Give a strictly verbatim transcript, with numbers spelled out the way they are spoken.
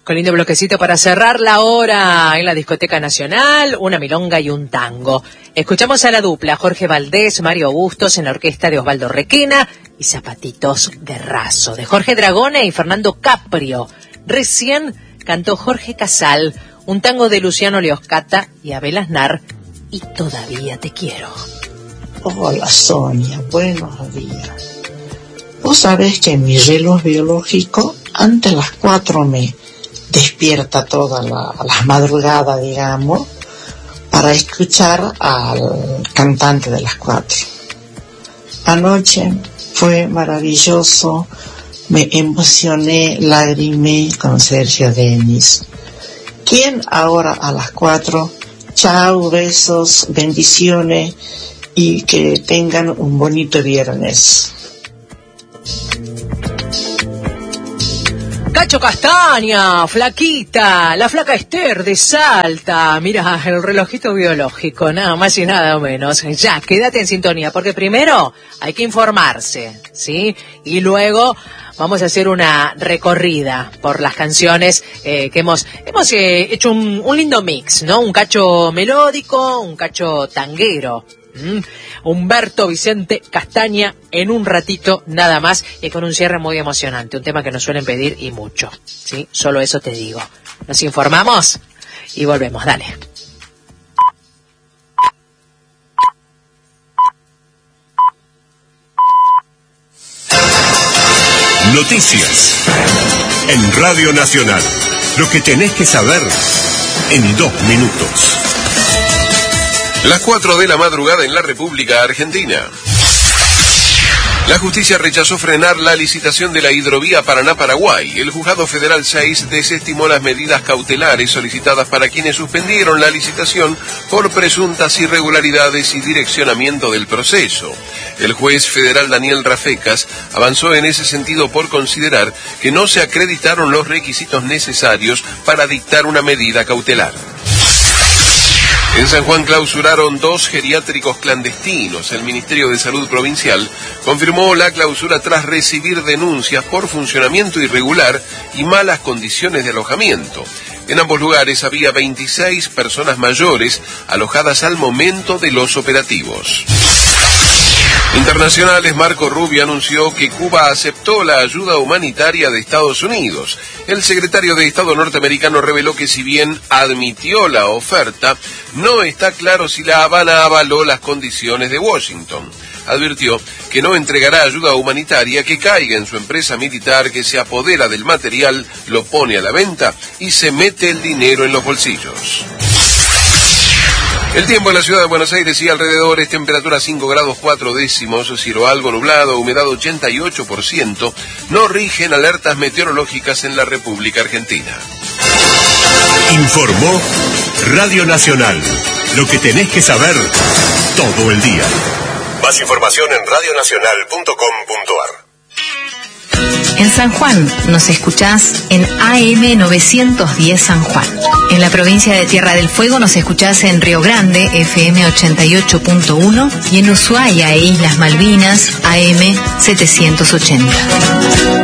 Con lindo bloquecito para cerrar la hora en la Discoteca Nacional, una milonga y un tango. Escuchamos a la dupla Jorge Valdés, Mario Bustos en la orquesta de Osvaldo Requena y Zapatitos de Razo, de Jorge Dragone y Fernando Caprio. Recién cantó Jorge Casal, un tango de Luciano Leoscata y Abel Aznar, y Todavía te quiero. Hola Sonia, buenos días. Vos sabés que mi reloj biológico antes de las cuatro me despierta toda la, la madrugada, digamos, para escuchar al cantante de las cuatro. Anoche fue maravilloso, me emocioné, lagrimé con Sergio Denis. ¿Quién ahora a las cuatro? Chao, besos, bendiciones y que tengan un bonito viernes. Cacho Castaña, flaquita, la flaca Esther de Salta. Mira, el relojito biológico, nada más y nada menos. Ya, quédate en sintonía, porque primero hay que informarse, ¿sí? Y luego vamos a hacer una recorrida por las canciones eh, que hemos hemos eh, hecho un, un lindo mix, ¿no? Un cacho melódico, un cacho tanguero. Mm. Humberto Vicente Castaña en un ratito nada más y con un cierre muy emocionante, un tema que nos suelen pedir y mucho, ¿sí? Solo eso te digo. Nos informamos y volvemos, dale. Noticias en Radio Nacional. Lo que tenés que saber en dos minutos. Las cuatro de la madrugada en la República Argentina. La justicia rechazó frenar la licitación de la hidrovía Paraná-Paraguay. El Juzgado Federal seis desestimó las medidas cautelares solicitadas para quienes suspendieron la licitación por presuntas irregularidades y direccionamiento del proceso. El juez federal Daniel Rafecas avanzó en ese sentido por considerar que no se acreditaron los requisitos necesarios para dictar una medida cautelar. En San Juan clausuraron dos geriátricos clandestinos. El Ministerio de Salud Provincial confirmó la clausura tras recibir denuncias por funcionamiento irregular y malas condiciones de alojamiento. En ambos lugares había veintiséis personas mayores alojadas al momento de los operativos. Internacionales, Marco Rubio anunció que Cuba aceptó la ayuda humanitaria de Estados Unidos. El secretario de Estado norteamericano reveló que si bien admitió la oferta, no está claro si La Habana avaló las condiciones de Washington. Advirtió que no entregará ayuda humanitaria que caiga en su empresa militar, que se apodera del material, lo pone a la venta y se mete el dinero en los bolsillos. El tiempo en la ciudad de Buenos Aires y alrededores, temperatura cinco grados cuatro décimos, cielo algo nublado, humedad ochenta y ocho por ciento, no rigen alertas meteorológicas en la República Argentina. Informó Radio Nacional, lo que tenés que saber todo el día. Más información en radio nacional punto com punto ar. En San Juan nos escuchás en A M novecientos diez San Juan. En la provincia de Tierra del Fuego nos escuchás en Río Grande, F M ochenta y ocho punto uno, y en Ushuaia e Islas Malvinas, A M setecientos ochenta.